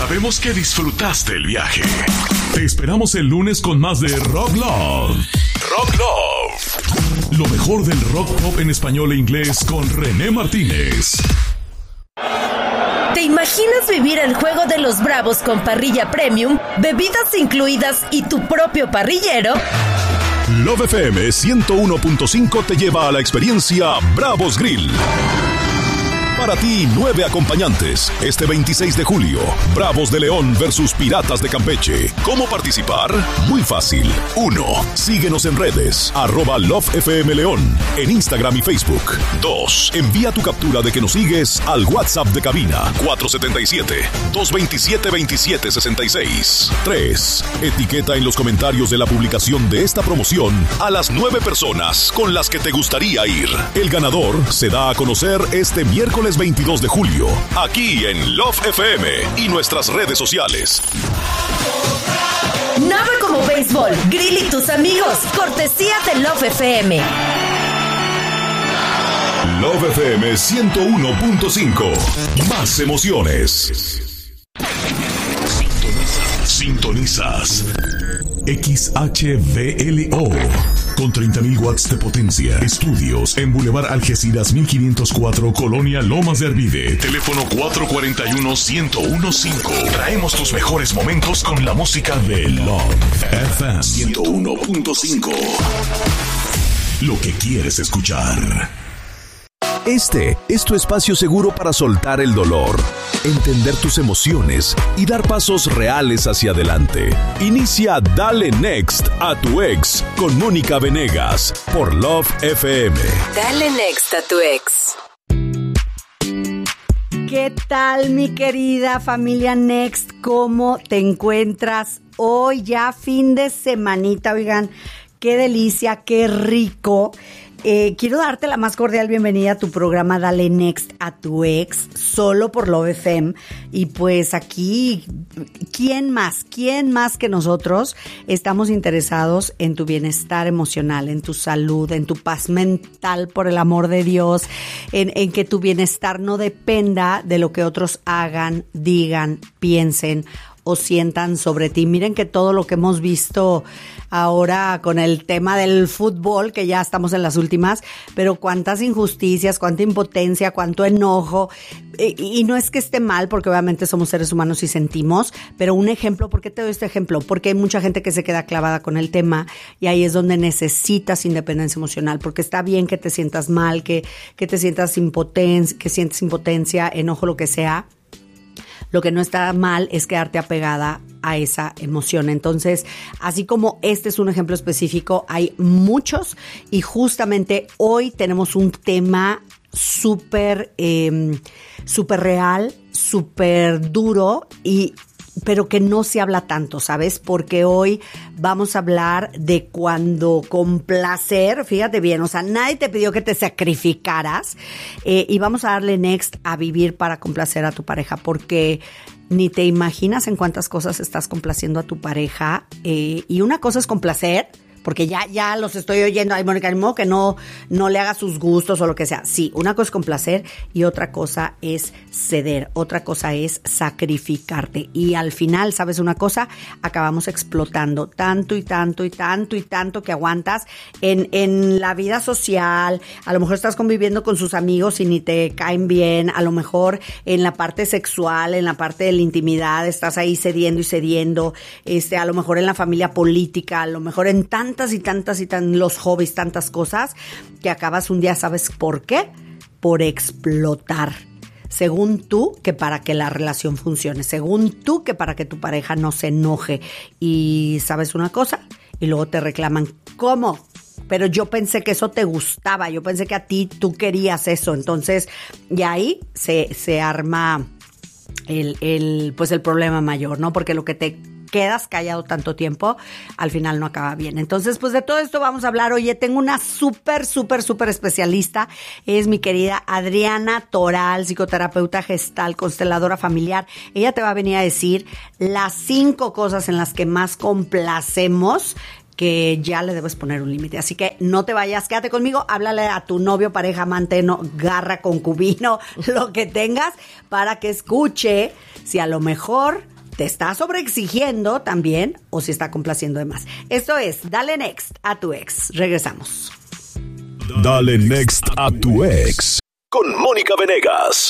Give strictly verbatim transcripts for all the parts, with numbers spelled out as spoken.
Sabemos que disfrutaste el viaje. Te esperamos el lunes con más de Rock Love. Rock Love. Lo mejor del rock pop en español e inglés con René Martínez. ¿Te imaginas vivir el juego de los Bravos con parrilla premium, bebidas incluidas y tu propio parrillero? Love F M ciento uno punto cinco te lleva a la experiencia Bravos Grill. Para ti, nueve acompañantes. Este veintiséis de julio, Bravos de León versus Piratas de Campeche. ¿Cómo participar? Muy fácil. Uno, síguenos en redes, arroba Love F M León, en Instagram y Facebook. Dos, envía tu captura de que nos sigues al WhatsApp de cabina, cuatro siete siete, dos dos siete, dos siete seis seis. Tres, etiqueta en los comentarios de la publicación de esta promoción a las nueve personas con las que te gustaría ir. El ganador se da a conocer este miércoles veintidós de julio, aquí en Love F M y nuestras redes sociales. Nada como béisbol, Grill y tus amigos, cortesía de Love F M. Love F M ciento uno punto cinco. Más emociones. Sintonizas. Sintonizas. X H V L O. Con treinta mil watts de potencia. Estudios en Boulevard Algeciras mil quinientos cuatro, Colonia Lomas de Arvide. Teléfono cuatro cuatro uno, uno cero uno cinco. Traemos tus mejores momentos con la música de Love F M ciento uno punto cinco. Lo que quieres escuchar. Este es tu espacio seguro para soltar el dolor, entender tus emociones y dar pasos reales hacia adelante. Inicia Dale Next a tu ex con Mónica Venegas por Love F M. Dale Next a tu ex. ¿Qué tal, mi querida familia Next? ¿Cómo te encuentras hoy? Ya fin de semanita, oigan, qué delicia, qué rico. Eh, quiero darte la más cordial bienvenida a tu programa Dale Next a tu ex, solo por Love F M. Y pues aquí, ¿quién más? ¿Quién más que nosotros estamos interesados en tu bienestar emocional, en tu salud, en tu paz mental, por el amor de Dios, en, en que tu bienestar no dependa de lo que otros hagan, digan, piensen o sientan sobre ti? Miren que todo lo que hemos visto ahora con el tema del fútbol, que ya estamos en las últimas, pero cuántas injusticias, cuánta impotencia, cuánto enojo, y, y no es que esté mal, porque obviamente somos seres humanos y sentimos, pero un ejemplo, ¿por qué te doy este ejemplo? Porque hay mucha gente que se queda clavada con el tema y ahí es donde necesitas independencia emocional, porque está bien que te sientas mal, que, que te sientas impotencia, que sientes impotencia, enojo, lo que sea. Lo que no está mal es quedarte apegada a esa emoción. Entonces, así como este es un ejemplo específico, hay muchos y justamente hoy tenemos un tema súper, eh, súper real, súper duro y pero que no se habla tanto, ¿sabes? Porque hoy vamos a hablar de cuando complacer, fíjate bien, o sea, nadie te pidió que te sacrificaras eh, y vamos a darle next a vivir para complacer a tu pareja, porque ni te imaginas en cuántas cosas estás complaciendo a tu pareja eh, y una cosa es complacer, porque ya, ya los estoy oyendo, ay, Mónica, ni modo que no, no le haga sus gustos o lo que sea. Sí, una cosa es complacer y otra cosa es ceder, otra cosa es sacrificarte. Y al final, ¿sabes una cosa? Acabamos explotando tanto y tanto y tanto y tanto que aguantas en, en la vida social. A lo mejor estás conviviendo con sus amigos y ni te caen bien. A lo mejor en la parte sexual, en la parte de la intimidad, estás ahí cediendo y cediendo. Este, a lo mejor en la familia política, a lo mejor en tanto tantas y tantas y tan los hobbies, tantas cosas, que acabas un día, ¿sabes por qué? Por explotar. Según tú, que para que la relación funcione. Según tú, que para que tu pareja no se enoje. Y ¿sabes una cosa? Y luego te reclaman, ¿cómo? Pero yo pensé que eso te gustaba. Yo pensé que a ti tú querías eso. Entonces, y ahí se, se arma el, el, pues el problema mayor, ¿no? Porque lo que te quedas callado tanto tiempo, al final no acaba bien. Entonces, pues de todo esto vamos a hablar. Oye, tengo una súper, súper, súper especialista. Es mi querida Adriana Toral, psicoterapeuta gestal, consteladora familiar. Ella te va a venir a decir las cinco cosas en las que más complacemos, que ya le debes poner un límite. Así que no te vayas, quédate conmigo, háblale a tu novio, pareja, amante, no, garra, concubino, lo que tengas, para que escuche si a lo mejor te está sobreexigiendo también o si está complaciendo de más. Esto es Dale Next a tu ex. Regresamos. Dale Next a tu ex con Mónica Venegas.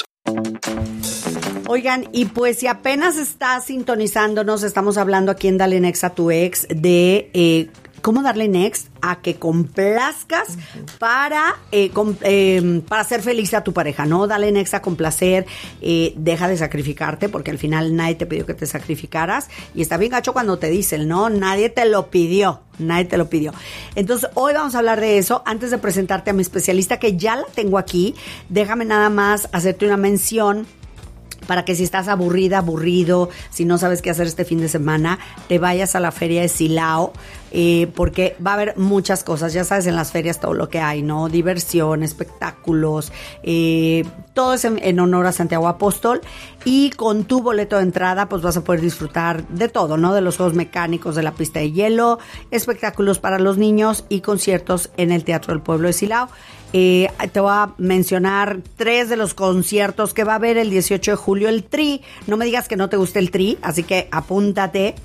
Oigan, y pues si apenas estás sintonizándonos, estamos hablando aquí en Dale Next a tu ex de eh, cómo darle next a que complazcas para, eh, com, eh, para hacer feliz a tu pareja, ¿no? Dale next a complacer, eh, deja de sacrificarte, porque al final nadie te pidió que te sacrificaras, y está bien gacho cuando te dicen, ¿no? Nadie te lo pidió, nadie te lo pidió. Entonces, hoy vamos a hablar de eso. Antes de presentarte a mi especialista, que ya la tengo aquí, déjame nada más hacerte una mención para que si estás aburrida, aburrido, si no sabes qué hacer este fin de semana, te vayas a la feria de Silao, eh, porque va a haber muchas cosas. Ya sabes, en las ferias todo lo que hay, ¿no? Diversión, espectáculos, eh, todo es en, en honor a Santiago Apóstol. Y con tu boleto de entrada, pues vas a poder disfrutar de todo, ¿no? De los juegos mecánicos, de la pista de hielo, espectáculos para los niños y conciertos en el Teatro del Pueblo de Silao. Eh, te voy a mencionar tres de los conciertos que va a haber el dieciocho de julio. El Tri, no me digas que no te guste el Tri, así que apúntate.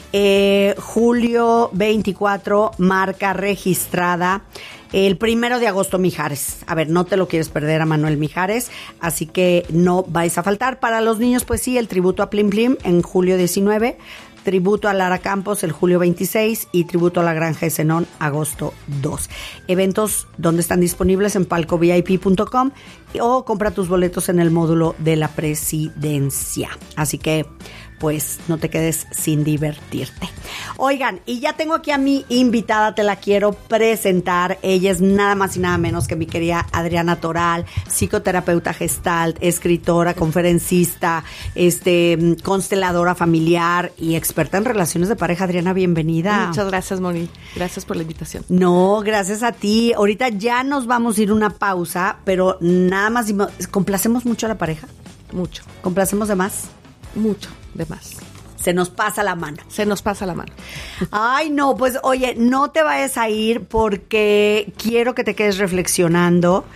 Eh, julio veinticuatro, marca registrada. El primero de agosto, Mijares. A ver, no te lo quieres perder a Manuel Mijares, así que no vais a faltar. Para los niños, pues sí, el tributo a Plim Plim en julio diecinueve. Tributo a Lara Campos el julio veintiséis y tributo a la Granja de Zenón agosto dos. Eventos donde están disponibles en palco v i p punto com o compra tus boletos en el módulo de la Presidencia. Así que pues no te quedes sin divertirte. Oigan, y ya tengo aquí a mi invitada, te la quiero presentar. Ella es nada más y nada menos que mi querida Adriana Toral, psicoterapeuta gestalt, escritora, conferencista, este, consteladora familiar y experta en relaciones de pareja. Adriana, bienvenida. Muchas gracias, Moni. Gracias por la invitación. No, gracias a ti. Ahorita ya nos vamos a ir una pausa, pero nada más, ¿complacemos mucho a la pareja? Mucho. ¿Complacemos de más? Mucho, de más. Se nos pasa la mano. Se nos pasa la mano. Ay, no, pues oye, no te vayas a ir porque quiero que te quedes reflexionando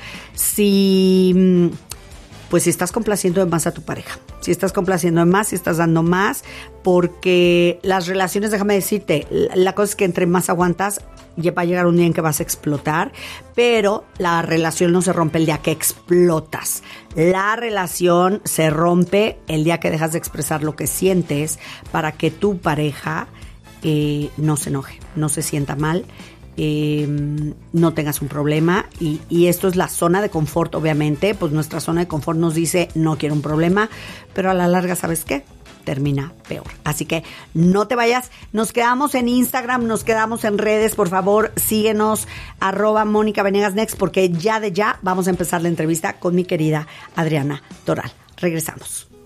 si, pues si estás complaciendo de más a tu pareja. Si estás complaciendo de más, si estás dando más, porque las relaciones, déjame decirte, la cosa es que entre más aguantas, ya va a llegar un día en que vas a explotar, pero la relación no se rompe el día que explotas. La relación se rompe el día que dejas de expresar lo que sientes para que tu pareja eh, no se enoje, no se sienta mal, eh, no tengas un problema. Y, y esto es la zona de confort, obviamente. Pues nuestra zona de confort nos dice no quiero un problema, pero a la larga, ¿sabes qué? Termina peor. Así que no te vayas. Nos quedamos en Instagram, nos quedamos en redes. Por favor, síguenos, arroba Mónica Venegas Next, porque ya de ya vamos a empezar la entrevista con mi querida Adriana Toral. Regresamos.